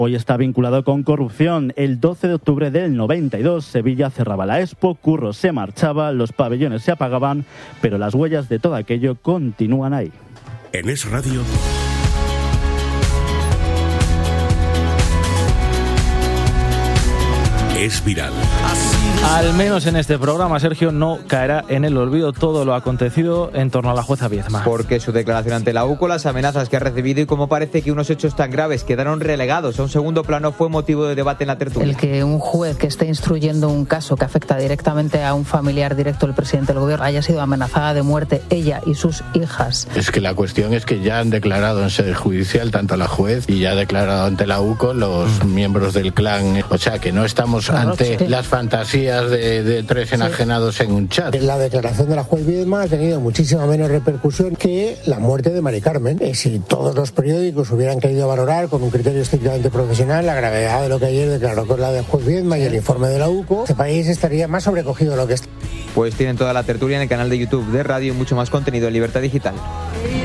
Hoy está vinculado con corrupción. El 12 de octubre del 92, Sevilla cerraba la Expo, Curro se marchaba, los pabellones se apagaban, pero las huellas de todo aquello continúan ahí. En Es Radio. Es viral. Al menos en este programa, Sergio, no caerá en el olvido todo lo acontecido en torno a la jueza Viedma. Porque su declaración ante la UCO, las amenazas que ha recibido y cómo parece que unos hechos tan graves quedaron relegados a un segundo plano fue motivo de debate en la tertulia. El que un juez que esté instruyendo un caso que afecta directamente a un familiar directo del presidente del gobierno haya sido amenazada de muerte ella y sus hijas. Es que la cuestión es que ya han declarado en sede judicial tanto la juez y ya ha declarado ante la UCO los miembros del clan. O sea que no estamos ante las fantasías de tres enajenados en un chat. La declaración de la juez Viedma ha tenido muchísima menos repercusión que la muerte de Mari Carmen. Si todos los periódicos hubieran querido valorar con un criterio estrictamente profesional la gravedad de lo que ayer declaró con la de juez Viedma y el informe de la UCO, este país estaría más sobrecogido de lo que está. Pues tienen toda la tertulia en el canal de YouTube de Radio y mucho más contenido en Libertad Digital.